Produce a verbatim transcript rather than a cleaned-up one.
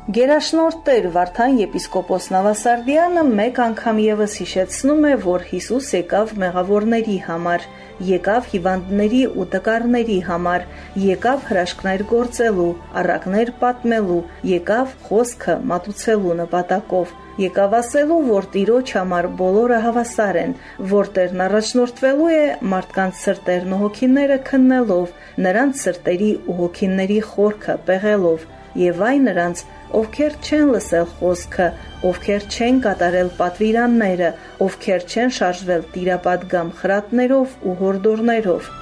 Գերաշնորհ Տեր Վարդան եպիսկոպոս Նավասարդյանը մեկ անգամ ևս հիշեցնում է, որ Հիսուս եկավ մեղավորների համար, եկավ հիվանդների ու տկարների համար, եկավ հրաշքներ գործելու, առակներ պատմելու, եկավ խոսքը մատուցելու նպատակով, եկավ ասելու, որ Տիրոջ համար բոլորը հավասար են, որ Տերն առաջնորդվելու է մարդկանց սրտերն ու հոգիները քննելով, նրանց սրտերի ու հոգիների խորքը պեղելով, եւ այն նրանց, ովքեր չեն լսել խոսքը, ովքեր չեն կատարել պատվիրանները, ովքեր չեն շարժվել տիրապատգամ խրատներով ու հորդորներով։